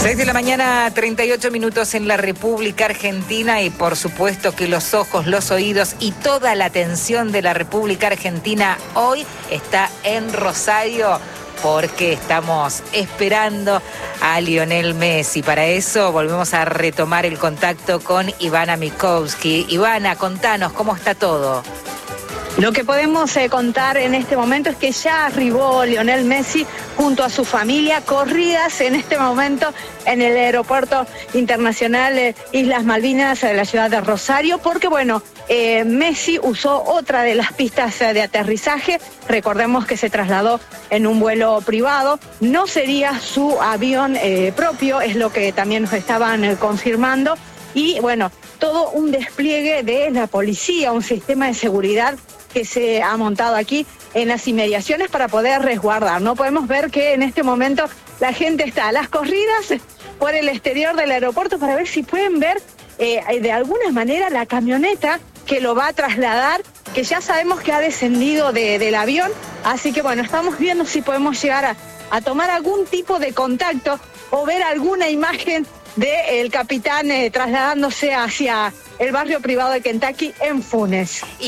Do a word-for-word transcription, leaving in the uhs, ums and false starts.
seis de la mañana, treinta y ocho minutos en la República Argentina, y por supuesto que los ojos, los oídos y toda la atención de la República Argentina hoy está en Rosario, porque estamos esperando a Lionel Messi. Para eso volvemos a retomar el contacto con Ivana Mikovsky. Ivana, contanos, ¿cómo está todo? Lo que podemos eh, contar en este momento es que ya arribó Lionel Messi junto a su familia, corridas en este momento en el aeropuerto internacional eh, Islas Malvinas de la ciudad de Rosario, porque bueno, eh, Messi usó otra de las pistas eh, de aterrizaje. Recordemos que se trasladó en un vuelo privado, no sería su avión eh, propio, es lo que también nos estaban eh, confirmando. Y bueno, todo un despliegue de la policía, un sistema de seguridad que se ha montado aquí en las inmediaciones para poder resguardar, ¿no? Podemos ver que en este momento la gente está a las corridas por el exterior del aeropuerto para ver si pueden ver eh, de alguna manera la camioneta que lo va a trasladar, que ya sabemos que ha descendido de, del avión. Así que bueno, estamos viendo si podemos llegar a, a tomar algún tipo de contacto o ver alguna imagen del capitán eh, trasladándose hacia el barrio privado de Kentucky en Funes.